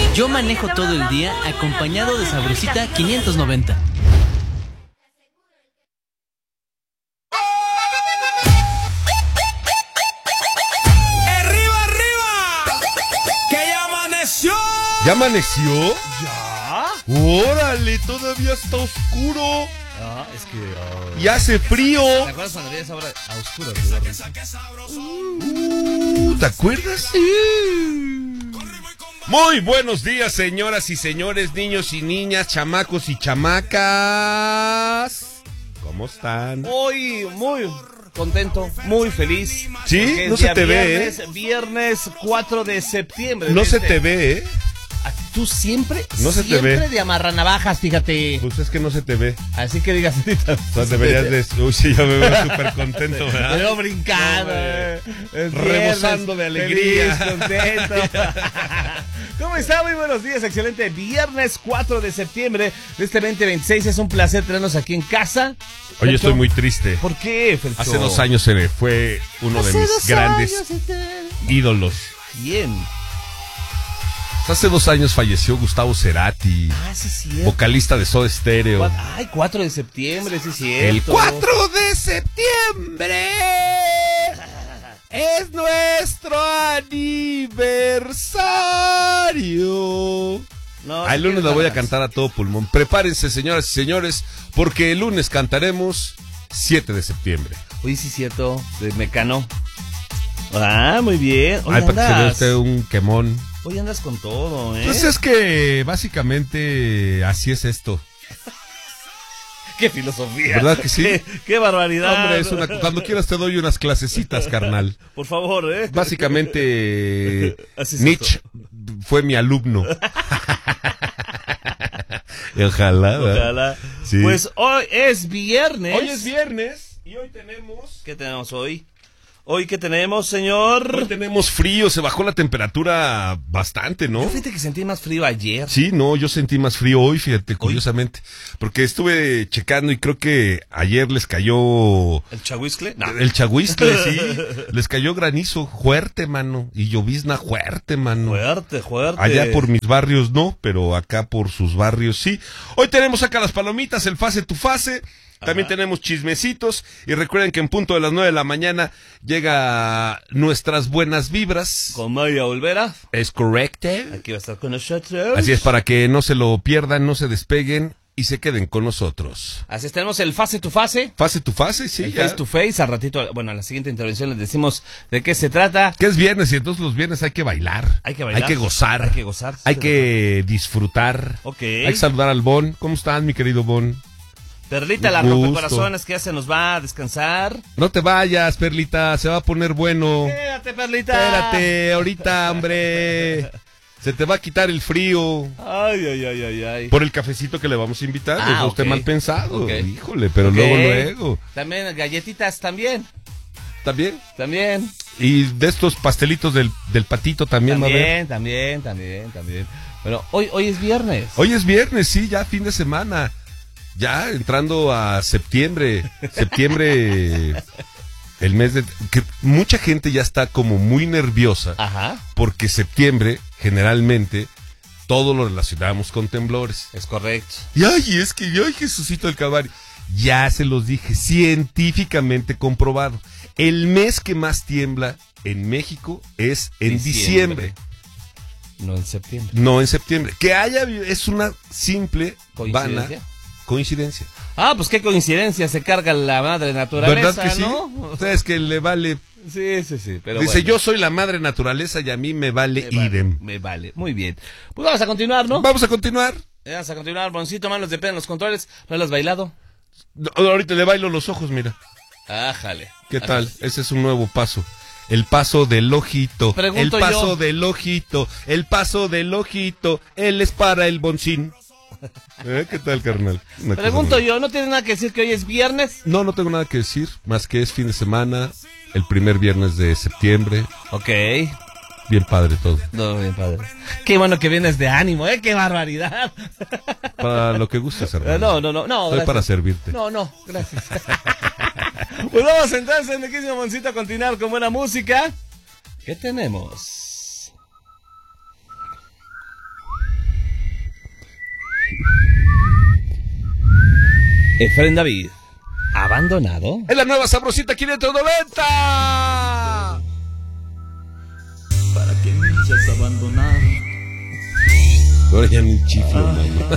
Yo manejo todo el día acompañado de Sabrosita 590. ¡Arriba, arriba! ¡Que ya amaneció! ¿Ya amaneció? ¿Ya? ¡Órale! Todavía está oscuro. Ah, es que... Y hace frío. ¿Te acuerdas cuando veías ahora a oscuro? ¿Te acuerdas? Muy buenos días, señoras y señores, niños y niñas, chamacos y chamacas. ¿Cómo están? Hoy muy contento, muy feliz. Sí, no se te ve, Viernes 4 de septiembre. No se te ve, ¿eh? Tú siempre, No se te siempre ve. de amarranavajas, fíjate. Pues es que no se te ve. Así que digas ahorita. O sea, deberías de... Uy, sí, yo me veo súper contento, ¿verdad? Me veo brincando, Rebosando de alegría. Feliz, contento. ¿Cómo está? Muy buenos días, excelente. Viernes 4 de septiembre de este 2026. Es un placer tenernos aquí en casa. Hoy Fercho, estoy muy triste. ¿Por qué, Fercho? Hace 2 años se me fue uno de mis grandes ídolos. ¿Quién? Hace 2 años falleció Gustavo Cerati, Ah, sí, es cierto. vocalista de Soda Stereo. Ay, 4 de septiembre, sí, es cierto. El 4 de septiembre es nuestro aniversario. No, El lunes la voy a cantar a todo pulmón. Prepárense, señoras y señores, porque el lunes cantaremos 7 de septiembre. Oye, sí, es cierto, de Mecano. Ah, muy bien. Hoy Ay, para que se vea andas, usted un quemón. hoy andas con todo, ¿eh? Pues es que básicamente así es esto. ¡Qué filosofía! ¿Verdad que sí? ¡Qué barbaridad! Hombre, cuando quieras te doy unas clasecitas, carnal. Por favor, ¿eh? Básicamente, Así es Nietzsche fue mi alumno. Ojalá, ¿verdad? Ojalá. Sí. Pues hoy es viernes. Hoy es viernes y hoy tenemos... ¿Qué tenemos hoy? ¿Hoy qué tenemos, señor? Hoy tenemos frío, se bajó la temperatura bastante, ¿no? Yo fíjate que sentí más frío ayer. Sí, no, yo sentí más frío hoy, fíjate, curiosamente. Porque estuve checando y creo que ayer les cayó... ¿El chahuiscle? No. El chahuistle, sí. Les cayó granizo fuerte, mano. Y llovizna fuerte, mano. Fuerte, fuerte. Allá por mis barrios no, pero acá por sus barrios sí. Hoy tenemos acá las palomitas, el Fase tu Fase. También tenemos chismecitos. Y recuerden que en punto de las 9 de la mañana llega nuestras buenas vibras. Con Maya Olvera. Es correcto. Aquí va a estar con nosotros. Así es, para que no se lo pierdan, no se despeguen y se queden con nosotros. Así es, tenemos el Fase tu Fase. Fase tu Fase, sí. El ya. Face to Face. Al ratito, bueno, en la siguiente intervención les decimos de qué se trata. Que es viernes y entonces los viernes hay que bailar. Hay que bailar. Hay que gozar. Hay que gozar. Hay que disfrutar. Ok. Hay que saludar al Bon. ¿Cómo estás, mi querido Bon? Perlita, la Gusto. rompecorazones que ya se nos va a descansar. No te vayas, Perlita, se va a poner bueno. Quédate, Perlita. Espérate, ahorita, hombre. Se te va a quitar el frío. Ay, ay, ay, ay, ay. Por el cafecito que le vamos a invitar. Ah, No es usted ok. mal pensado. Ok. Híjole, pero Ok. luego. También galletitas, también. ¿También? También. Y de estos pastelitos del patito también va a haber. También. Bueno, hoy es viernes. Hoy es viernes, sí, ya fin de semana. Ya entrando a septiembre. Septiembre, el mes de... que mucha gente ya está como muy nerviosa. Ajá. Porque septiembre, generalmente, todo lo relacionamos con temblores. Es correcto. Y ay, es que, ay, Jesucito del Calvario. Ya se los dije, científicamente comprobado. El mes que más tiembla en México es en diciembre. No en septiembre. No en septiembre. Que haya, es una simple, vana ¿Coincidencia? coincidencia. Ah, pues qué coincidencia, se carga la madre naturaleza, ¿Verdad que sí? ¿no? Ustedes que le vale. Sí, pero Dice, bueno. yo soy la madre naturaleza y a mí me vale idem. Me vale, muy bien. Pues vamos a continuar, ¿no? Vamos a continuar. Vamos a continuar, Boncito, manos de pena en los controles. ¿No lo has bailado? No, ahorita le bailo los ojos, mira. Ájale. ¿Qué tal? Ese es un nuevo paso. El paso del ojito. Pregunto el paso yo. del ojito. El paso del ojito. Él es para el boncín. ¿Qué tal, carnal? Una Pregunto cosa muy- yo, ¿no tienes nada que decir que hoy es viernes? No, no tengo nada que decir. Más que es fin de semana. El primer viernes de septiembre. Ok. Bien padre todo. No, bien padre. Qué bueno que vienes de ánimo, ¿eh? ¡Qué barbaridad! Para lo que gustes, hermano. No. Estoy Gracias. para servirte. No, gracias. Pues vamos entonces, mi querido Moncito, a continuar con buena música. ¿Qué tenemos? Efren David. ¿Abandonado? Es la nueva Sabrosita 590. Para que me hayas abandonado. Ahora ya ni chiflo, mano.